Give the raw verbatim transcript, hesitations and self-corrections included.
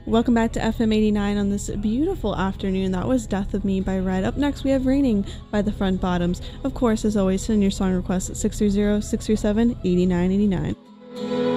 Welcome back to F M eighty-nine on this beautiful afternoon. That was Death of Me by Red. Up next, we have Raining by the Front Bottoms. Of course, as always, send your song requests at six three zero, six three seven, eight nine eight nine.